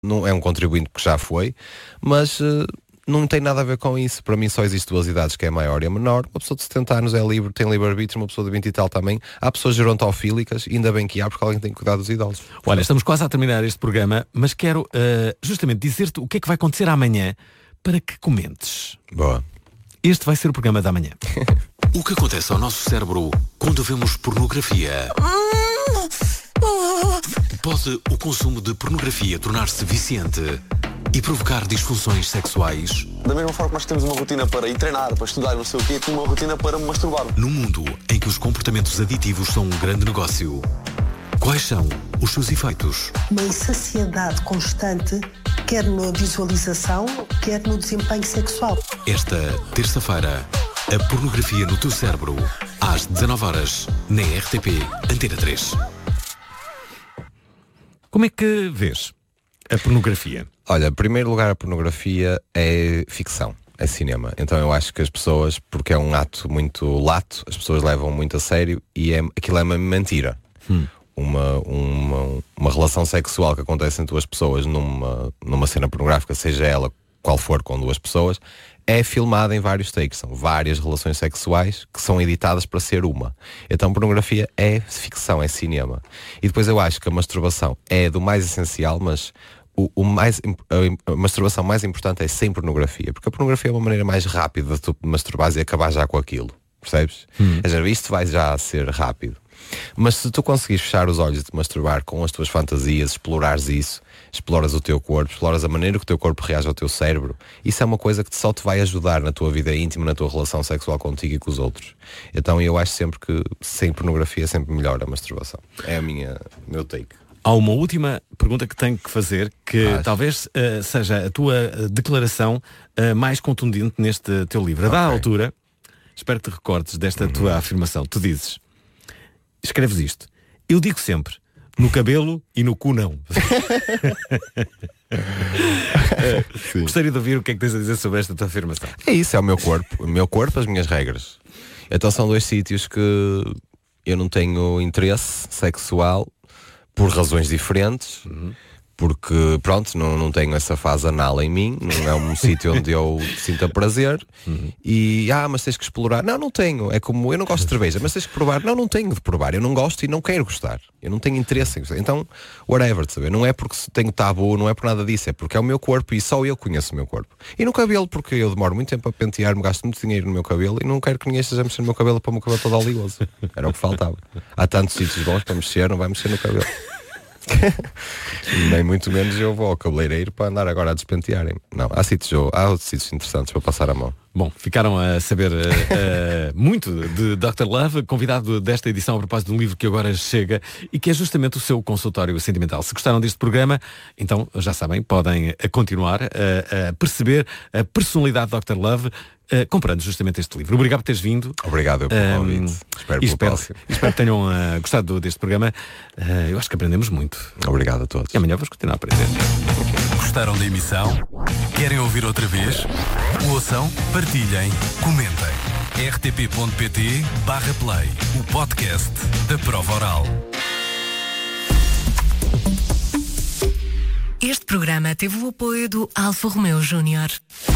não é um contribuinte que já foi, mas não tem nada a ver com isso. Para mim só existe duas idades, que é a maior e a menor. Uma pessoa de 70 anos é livre, tem livre-arbítrio, uma pessoa de 20 e tal também. Há pessoas gerontofílicas, ainda bem que há, porque alguém tem que cuidar dos idosos. Olha, estamos quase a terminar este programa, mas quero justamente dizer-te o que é que vai acontecer amanhã para que comentes. Boa. Este vai ser o programa da manhã. O que acontece ao nosso cérebro quando vemos pornografia? Pode o consumo de pornografia tornar-se viciante e provocar disfunções sexuais? Da mesma forma que nós temos uma rotina para ir treinar, para estudar, não sei o quê, tenho uma rotina para me masturbar. No mundo em que os comportamentos aditivos são um grande negócio, quais são os seus efeitos? Uma insaciedade constante, quer na visualização, quer no desempenho sexual. Esta terça-feira, a pornografia no teu cérebro, às 19h, na RTP Antena 3. Como é que vês a pornografia? Olha, em primeiro lugar, a pornografia é ficção, é cinema. Então eu acho que as pessoas, porque é um ato muito lato, as pessoas levam muito a sério e aquilo é uma mentira. Uma relação sexual que acontece entre duas pessoas numa cena pornográfica, seja ela qual for com duas pessoas, é filmada em vários takes. São várias relações sexuais que são editadas para ser uma. Então pornografia é ficção, é cinema. E depois eu acho que a masturbação é do mais essencial, mas a masturbação mais importante é sem pornografia, porque a pornografia é uma maneira mais rápida de tu masturbares e acabar já com aquilo, percebes? Quer dizer, isto vai já ser rápido. Mas se tu conseguires fechar os olhos e te masturbar com as tuas fantasias, explorares isso, exploras o teu corpo, exploras a maneira que o teu corpo reage ao teu cérebro, isso é uma coisa que só te vai ajudar na tua vida íntima, na tua relação sexual contigo e com os outros. Então eu acho sempre que sem pornografia é sempre melhor a masturbação. É o meu take. Há uma última pergunta que tenho que fazer, que talvez seja a tua declaração mais contundente neste teu livro. A dada altura, espero que te recordes desta tua afirmação. Tu dizes, escreves isto: eu digo sempre, no cabelo e no cu não. Gostaria de ouvir o que é que tens a dizer sobre esta tua afirmação. É isso, é o meu corpo, as minhas regras. Então são dois sítios que eu não tenho interesse sexual por razões diferentes, porque pronto, não tenho essa fase anal em mim, não é um sítio onde eu sinta prazer. E mas tens que explorar. Não tenho, é como eu não gosto de cerveja, mas tens que provar. Não tenho de provar, eu não gosto e não quero gostar, eu não tenho interesse em gostar. Então, whatever, saber? Não é porque tenho tabu, não é por nada disso, é porque é o meu corpo e só eu conheço o meu corpo. E no cabelo, porque eu demoro muito tempo a pentear-me, gasto muito dinheiro no meu cabelo e não quero que ninguém esteja a mexer no meu cabelo para o meu cabelo todo oleoso. Era o que faltava. Há tantos sítios bons para mexer, não vai mexer no cabelo. Nem muito menos eu vou ao cabeleireiro para andar agora a despentearem. Não, há outros sítios interessantes para passar a mão. Bom, ficaram a saber muito de Dr. Love, convidado desta edição a propósito de um livro que agora chega e que é justamente o seu consultório sentimental. Se gostaram deste programa, então já sabem, podem continuar a perceber a personalidade de Dr. Love comprando justamente este livro. Obrigado por teres vindo. Obrigado pelo convite. Espero que tenham gostado deste programa. Eu acho que aprendemos muito. Obrigado a todos. E amanhã vamos continuar a aprender. Gostaram da emissão? Querem ouvir outra vez? Ouçam, partilhem, comentem. rtp.pt/play, o podcast da prova oral. Este programa teve o apoio do Alfa Romeo Júnior.